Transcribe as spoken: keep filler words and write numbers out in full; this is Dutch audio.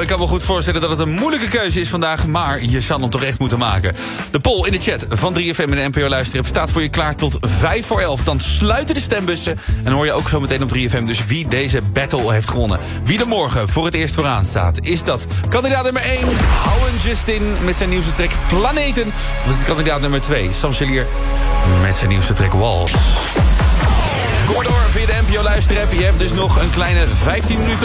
ik kan me goed voorstellen dat het een moeilijke keuze is vandaag, maar je zal hem toch echt moeten maken. De poll in de chat van drie F M en de N P O Luisterapp staat voor je klaar tot vijf voor elf. Dan sluiten de stembussen en dan hoor je ook zo meteen op drie F M dus wie deze battle heeft gewonnen. Wie er morgen voor het eerst vooraan staat. Is dat kandidaat nummer één, Owen Justin met zijn nieuwste track Planeten. Of is het kandidaat nummer twee, Sam Chalier met zijn nieuwste track Walls. Kom maar door via de N P O Luisterapp. Je hebt dus nog een kleine vijftien minuten